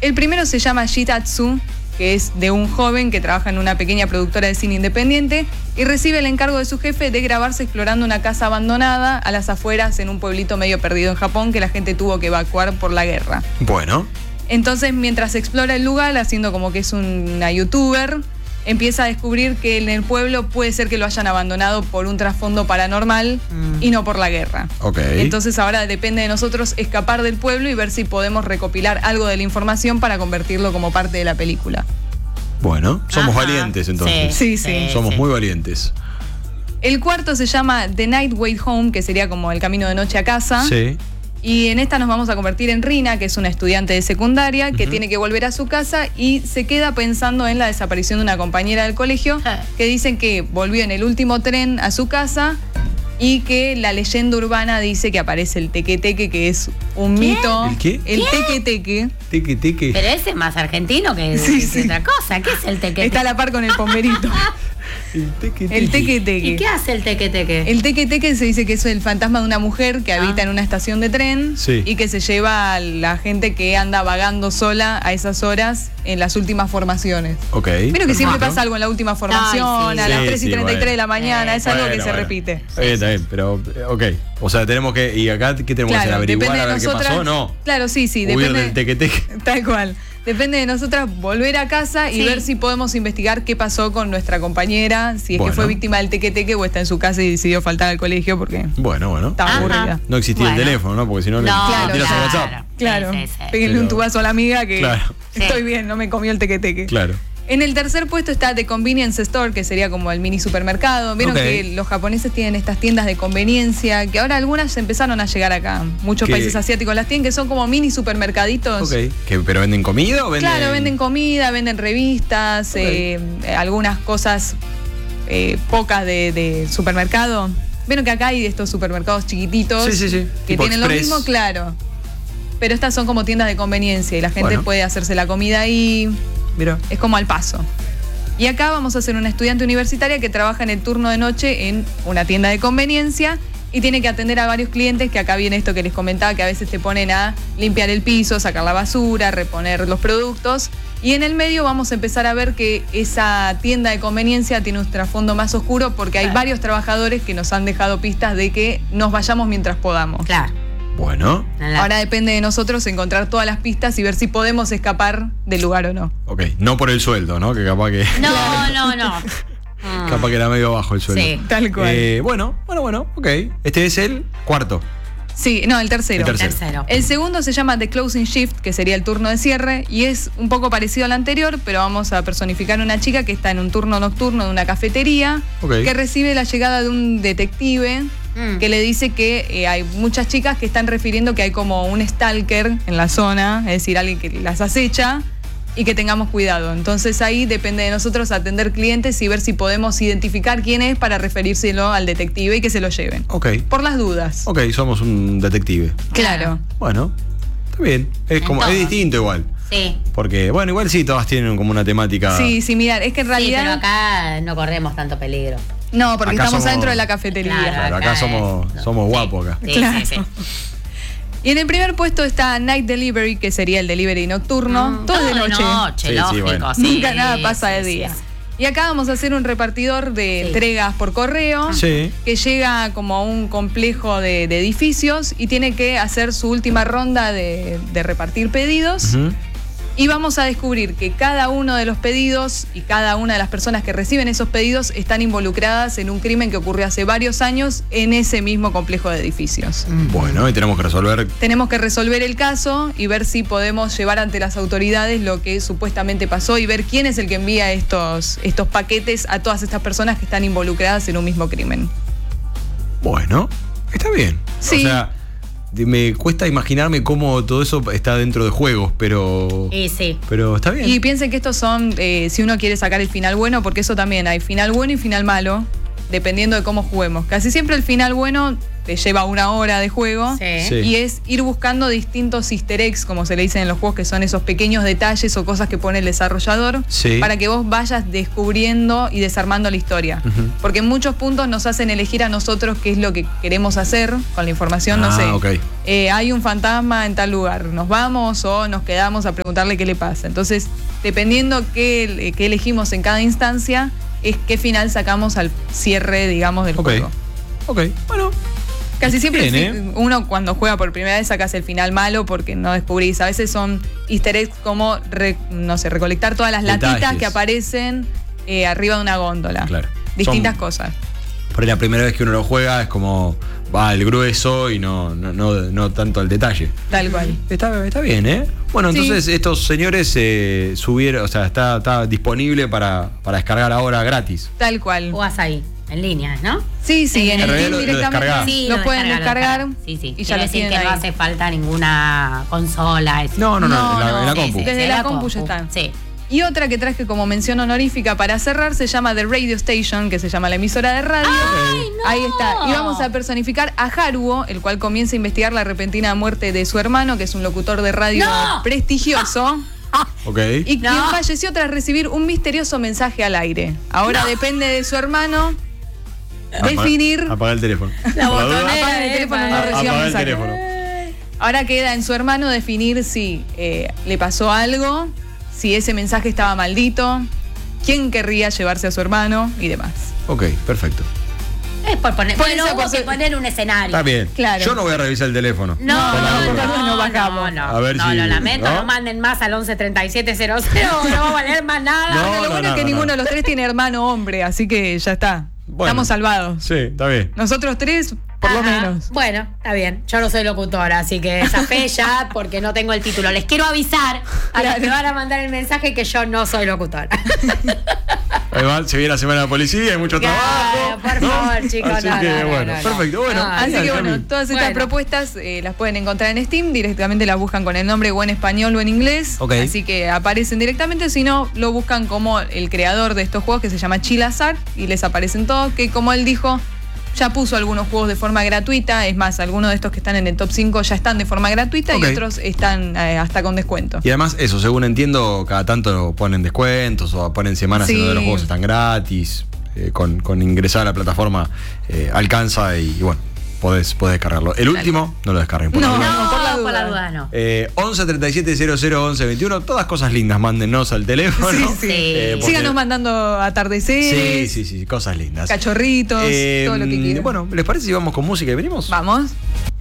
El primero se llama Shitatsu, que es de un joven que trabaja en una pequeña productora de cine independiente y recibe el encargo de su jefe de grabarse explorando una casa abandonada a las afueras en un pueblito medio perdido en Japón que la gente tuvo que evacuar por la guerra. Bueno. Entonces, mientras explora el lugar, haciendo como que es una youtuber, empieza a descubrir que en el pueblo puede ser que lo hayan abandonado por un trasfondo paranormal y no por la guerra. Ok. Entonces ahora depende de nosotros escapar del pueblo y ver si podemos recopilar algo de la información para convertirlo como parte de la película. Bueno, somos valientes entonces. Sí. Somos muy valientes. El cuarto se llama The Night Way Home, que sería como el camino de noche a casa. Sí. Y en esta nos vamos a convertir en Rina, que es una estudiante de secundaria que tiene que volver a su casa y se queda pensando en la desaparición de una compañera del colegio que dicen que volvió en el último tren a su casa y que la leyenda urbana dice que aparece el teque-teque, que es un mito. ¿El qué? El teque-teque. Teque-teque. Pero ese es más argentino que otra cosa. ¿Qué es el teque-teque? Está a la par con el pomberito. El teque-teque. El teque-teque. ¿Y qué hace el teque-teque? El teque-teque se dice que es el fantasma de una mujer que habita en una estación de tren y que se lleva a la gente que anda vagando sola a esas horas en las últimas formaciones. Ok. Pero que siempre pasa algo en la última formación, a las 3:33 de la mañana, es algo que se repite. Está bien, pero ok. O sea, tenemos que... ¿Y acá qué tenemos que hacer? ¿Averiguar a ver qué pasó? No. Claro, sí. Huir Depende del teque-teque. Tal cual. Depende de nosotras volver a casa y ver si podemos investigar qué pasó con nuestra compañera, si es que fue víctima del teque-teque o está en su casa y decidió faltar al colegio porque bueno. estaba aburrida. No existía el teléfono, ¿no? Porque si no le tiras al WhatsApp. Claro. Sí. Péguenle un tubazo a la amiga que Claro. estoy bien, no me comió el teque-teque. Claro. En el tercer puesto está The Convenience Store, que sería como el mini supermercado. Vieron que los japoneses tienen estas tiendas de conveniencia, que ahora algunas empezaron a llegar acá. Muchos países asiáticos las tienen, que son como mini supermercaditos. Ok. ¿Pero venden comida o venden...? Claro, venden comida, venden revistas, algunas cosas pocas de supermercado. Vieron que acá hay estos supermercados chiquititos que tipo tienen Express. lo mismo, claro. Pero estas son como tiendas de conveniencia y la gente puede hacerse la comida ahí. Mira. Es como al paso. Y acá vamos a hacer una estudiante universitaria que trabaja en el turno de noche en una tienda de conveniencia y tiene que atender a varios clientes, que acá viene esto que les comentaba, que a veces te ponen a limpiar el piso, sacar la basura, reponer los productos. Y en el medio vamos a empezar a ver que esa tienda de conveniencia tiene un trasfondo más oscuro porque hay varios trabajadores que nos han dejado pistas de que nos vayamos mientras podamos. Claro. Bueno. Ahora depende de nosotros encontrar todas las pistas y ver si podemos escapar del lugar o no. Ok, no por el sueldo, ¿no? Que capaz que... No. Capaz que era medio bajo el sueldo. Sí, tal cual. Bueno, ok. Este es el cuarto. Sí, no, el tercero. El tercero. El segundo se llama The Closing Shift, que sería el turno de cierre, y es un poco parecido al anterior, pero vamos a personificar a una chica que está en un turno nocturno de una cafetería, que recibe la llegada de un detective que le dice que hay muchas chicas que están refiriendo que hay como un stalker en la zona, es decir, alguien que las acecha y que tengamos cuidado. Entonces ahí depende de nosotros atender clientes y ver si podemos identificar quién es para referírselo al detective y que se lo lleven. Ok. Por las dudas. Ok, somos un detective. Claro. Bueno, está bien. Es distinto igual. Sí. Porque, bueno, igual sí, todas tienen como una temática. Sí, mirar, es que en realidad... Sí, pero acá no corremos tanto peligro. No, porque acá estamos somos, adentro de la cafetería. Claro, acá somos guapos acá. Sí, Claro. sí. Y en el primer puesto está Night Delivery, que sería el delivery nocturno. Todo de noche. Sí, lógico, bueno. Nunca nada pasa de día. Y acá vamos a hacer un repartidor de entregas por correo que llega como a un complejo de edificios y tiene que hacer su última ronda de repartir pedidos. Y vamos a descubrir que cada uno de los pedidos y cada una de las personas que reciben esos pedidos están involucradas en un crimen que ocurrió hace varios años en ese mismo complejo de edificios. Bueno, y tenemos que resolver... Tenemos que resolver el caso y ver si podemos llevar ante las autoridades lo que supuestamente pasó y ver quién es el que envía estos paquetes a todas estas personas que están involucradas en un mismo crimen. Bueno, está bien. Sí. O sea, me cuesta imaginarme cómo todo eso está dentro de juegos, pero... Sí. Pero está bien. Y piensen que estos son, si uno quiere sacar el final bueno, porque eso también hay final bueno y final malo, dependiendo de cómo juguemos. Casi siempre el final bueno te lleva 1 hora de juego. Sí. Y es ir buscando distintos easter eggs, como se le dicen en los juegos, que son esos pequeños detalles o cosas que pone el desarrollador, para que vos vayas descubriendo y desarmando la historia. Porque en muchos puntos nos hacen elegir a nosotros qué es lo que queremos hacer con la información, no sé. Hay un fantasma en tal lugar, ¿nos vamos o nos quedamos a preguntarle qué le pasa? Entonces, dependiendo qué elegimos en cada instancia, es qué final sacamos al cierre, digamos, del juego. Bueno. Casi siempre bien, uno cuando juega por primera vez sacas el final malo porque no descubrís. A veces son easter eggs como, recolectar todas las latitas que aparecen arriba de una góndola. Claro. Distintas cosas. Por la primera vez que uno lo juega es como va al grueso y no tanto al detalle. Tal cual. Está bien, ¿eh? Bueno, entonces estos señores subieron, o sea, está disponible para descargar ahora gratis. Tal cual. Jugás ahí, en línea, ¿no? Sí, en el Steam directamente sí, lo pueden descargar. Sí. Y ya lo decir que tienen no ahí. hace falta ninguna consola. No, en la compu. Desde la compu ya están. Sí. Y otra que traje como mención honorífica para cerrar se llama The Radio Station, que se llama la emisora de radio. ¡Ay, no! Ahí está. Y vamos a personificar a Haruo, el cual comienza a investigar la repentina muerte de su hermano, que es un locutor de radio prestigioso. Y quien falleció tras recibir un misterioso mensaje al aire. Ahora depende de su hermano definir. Apaga el teléfono. La botonera. Apaga el teléfono, no reciba Apaga el mensaje. teléfono. Ahora queda en su hermano definir si le pasó algo, si ese mensaje estaba maldito, quién querría llevarse a su hermano y demás. Ok, perfecto. Es por poner, poner un escenario. Está bien. Claro. Yo no voy a revisar el teléfono. No bajamos. A ver si, lo lamento, ¿no? no manden más al 113700, no va a valer más nada. Lo bueno es que ninguno de los tres tiene hermano hombre, así que ya está. Bueno, estamos salvados. Sí, está bien. Nosotros tres, por lo menos. Bueno, está bien. Yo no soy locutora, así que zafé ya porque no tengo el título. Les quiero avisar a los que van a mandar el mensaje que yo no soy locutora. Además, se viene la semana de policía, hay mucho trabajo. Por favor, chicos. Así que bueno, perfecto. Bueno, así que bueno, todas estas propuestas las pueden encontrar en Steam. Directamente las buscan con el nombre o en español o en inglés. Así que aparecen directamente. Si no, lo buscan como el creador de estos juegos, que se llama Chilazar, y les aparecen todos. Que como él dijo, ya puso algunos juegos de forma gratuita. Es más, algunos de estos que están en el top 5 ya están de forma gratuita y otros están hasta con descuento. Y además, eso, según entiendo, cada tanto ponen descuentos o ponen semanas en donde los juegos están gratis. Con ingresar a la plataforma alcanza y bueno, podés descargarlo. El último, no lo descarguen por la duda. Por la duda no. 11 37 00 11 21. Todas cosas lindas, mándennos al teléfono. Síganos mandando atardeceres. Sí, cosas lindas. Cachorritos, todo lo que quieran. Bueno, ¿les parece si vamos con música y venimos? Vamos.